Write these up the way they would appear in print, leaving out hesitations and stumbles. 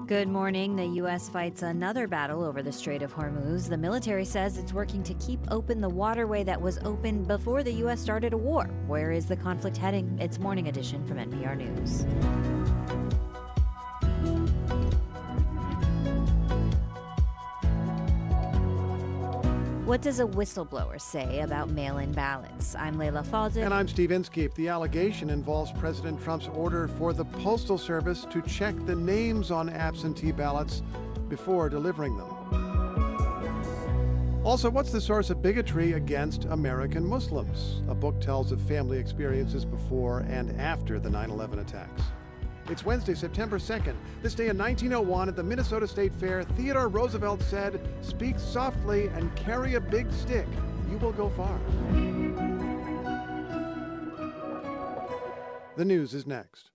Good morning. The U.S. fights another battle over the Strait of Hormuz. The military says it's working to keep open the waterway that was open before the U.S. started a war. Where is the conflict heading? It's Morning Edition from NPR News. What does a whistleblower say about mail-in ballots? I'm Leila Fadel. And I'm Steve Inskeep. The allegation involves President Trump's order for the Postal Service to check the names on absentee ballots before delivering them. Also, what's the source of bigotry against American Muslims? A book tells of family experiences before and after the 9/11 attacks. It's Wednesday, September 2nd. This day in 1901 at the Minnesota State Fair, Theodore Roosevelt said, "Speak softly and carry a big stick. You will go far." The news is next.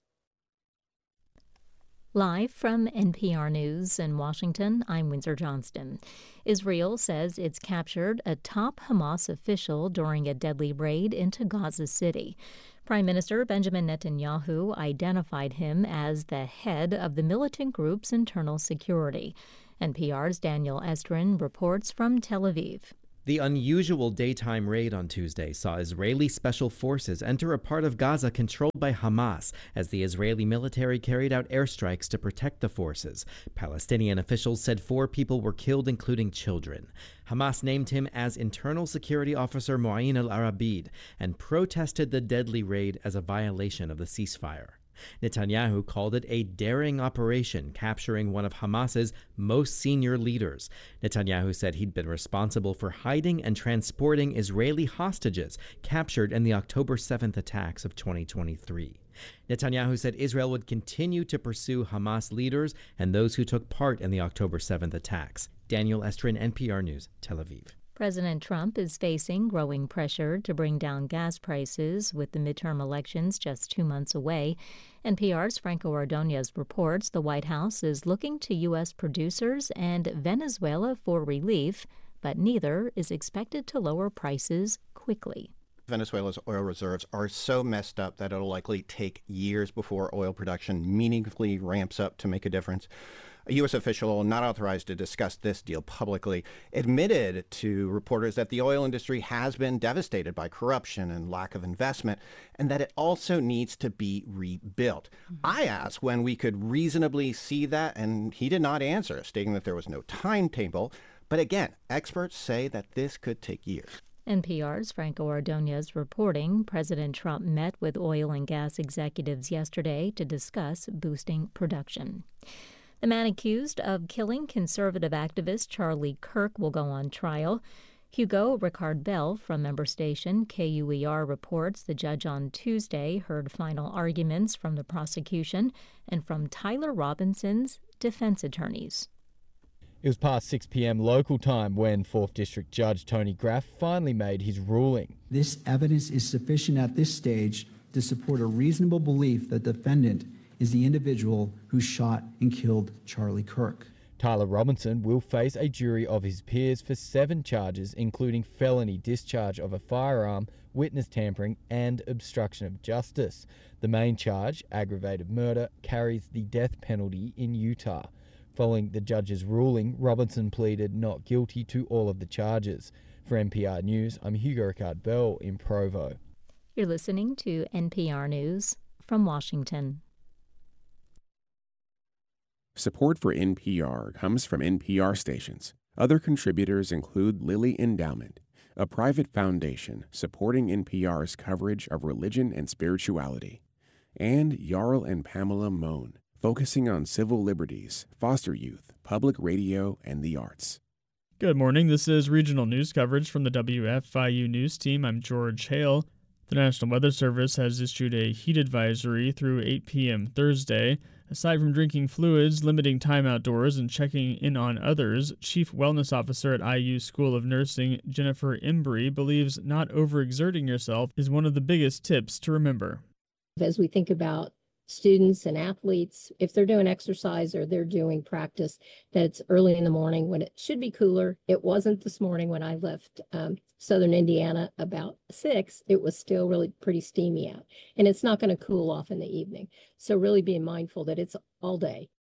Live from NPR News in Washington, I'm Windsor Johnston. Israel says it's captured a top Hamas official during a deadly raid into Gaza City. Prime Minister Benjamin Netanyahu identified him as the head of the militant group's internal security. NPR's Daniel Estrin reports from Tel Aviv. The unusual daytime raid on Tuesday saw Israeli special forces enter a part of Gaza controlled by Hamas as the Israeli military carried out airstrikes to protect the forces. Palestinian officials said 4 people were killed, including children. Hamas named him as Internal Security Officer Mu'in al-Arabid and protested the deadly raid as a violation of the ceasefire. Netanyahu called it a daring operation, capturing one of Hamas's most senior leaders. Netanyahu said he'd been responsible for hiding and transporting Israeli hostages captured in the October 7th attacks of 2023. Netanyahu said Israel would continue to pursue Hamas leaders and those who took part in the October 7th attacks. Daniel Estrin, NPR News, Tel Aviv. President Trump is facing growing pressure to bring down gas prices with the midterm elections just 2 months away. NPR's Franco Ordonez reports the White House is looking to U.S. producers and Venezuela for relief, but neither is expected to lower prices quickly. Venezuela's oil reserves are so messed up that it'll likely take years before oil production meaningfully ramps up to make a difference. A U.S. official not authorized to discuss this deal publicly admitted to reporters that the oil industry has been devastated by corruption and lack of investment, and that it also needs to be rebuilt. I asked when we could reasonably see that, and he did not answer, stating that there was no timetable. But again, experts say that this could take years. NPR's Franco Ordonez reporting President Trump met with oil and gas executives yesterday to discuss boosting production. The man accused of killing conservative activist Charlie Kirk will go on trial. Hugo Ricard Bell from member station KUER reports the judge on Tuesday heard final arguments from the prosecution and from Tyler Robinson's defense attorneys. It was past 6 p.m. local time when 4th District Judge Tony Graff finally made his ruling. This evidence is sufficient at this stage to support a reasonable belief that the defendant is the individual who shot and killed Charlie Kirk. Tyler Robinson will face a jury of his peers for 7 charges, including felony discharge of a firearm, witness tampering, and obstruction of justice. The main charge, aggravated murder, carries the death penalty in Utah. Following the judge's ruling, Robinson pleaded not guilty to all of the charges. For NPR News, I'm Hugo Ricard Bell in Provo. You're listening to NPR News from Washington. Support for NPR comes from NPR stations. Other contributors include Lilly Endowment, a private foundation supporting NPR's coverage of religion and spirituality, and Jarl and Pamela Mohn, focusing on civil liberties, foster youth, public radio, and the arts. Good morning. This is regional news coverage from the WFIU News Team. I'm George Hale. The National Weather Service has issued a heat advisory through 8 p.m. Thursday. Aside from drinking fluids, limiting time outdoors, and checking in on others, Chief Wellness Officer at IU School of Nursing Jennifer Embry believes not overexerting yourself is one of the biggest tips to remember. As we think about students and athletes, if they're doing exercise or they're doing practice, that it's early in the morning when it should be cooler. It wasn't this morning when I left Southern Indiana about 6. It was still really pretty steamy out, and it's not going to cool off in the evening. So really being mindful that it's all day.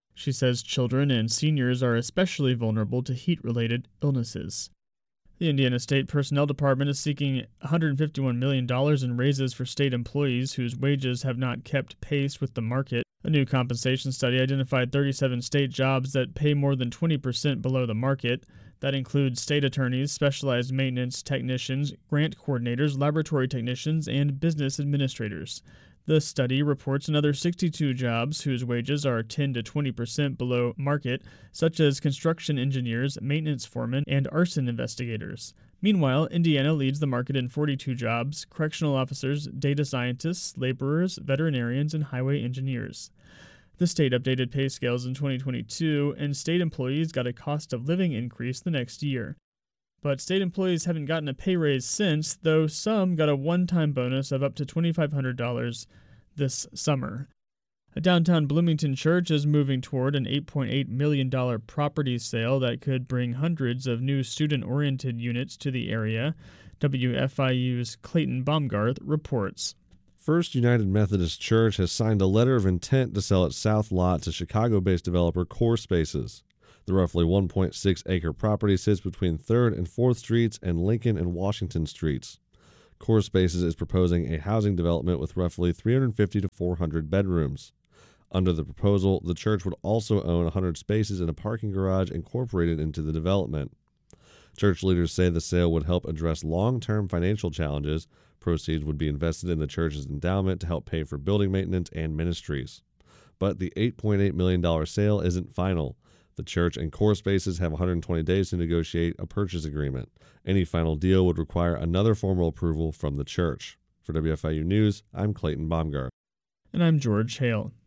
She says children and seniors are especially vulnerable to heat-related illnesses. The Indiana State Personnel Department is seeking $151 million in raises for state employees whose wages have not kept pace with the market. A new compensation study identified 37 state jobs that pay more than 20% below the market. That includes state attorneys, specialized maintenance technicians, grant coordinators, laboratory technicians, and business administrators. The study reports another 62 jobs whose wages are 10 to 20% below market, such as construction engineers, maintenance foremen, and arson investigators. Meanwhile, Indiana leads the market in 42 jobs: correctional officers, data scientists, laborers, veterinarians, and highway engineers. The state updated pay scales in 2022, and state employees got a cost of living increase the next year. But state employees haven't gotten a pay raise since, though some got a one-time bonus of up to $2,500 this summer. A downtown Bloomington church is moving toward an $8.8 million property sale that could bring hundreds of new student-oriented units to the area. WFIU's Clayton Baumgarth reports. First United Methodist Church has signed a letter of intent to sell its south lot to Chicago-based developer Core Spaces. The roughly 1.6-acre property sits between 3rd and 4th Streets and Lincoln and Washington Streets. Core Spaces is proposing a housing development with roughly 350 to 400 bedrooms. Under the proposal, the church would also own 100 spaces in a parking garage incorporated into the development. Church leaders say the sale would help address long-term financial challenges. Proceeds would be invested in the church's endowment to help pay for building maintenance and ministries. But the $8.8 million sale isn't final. The church and Core Spaces have 120 days to negotiate a purchase agreement. Any final deal would require another formal approval from the church. For WFIU News, I'm Clayton Baumgarth. And I'm George Hale.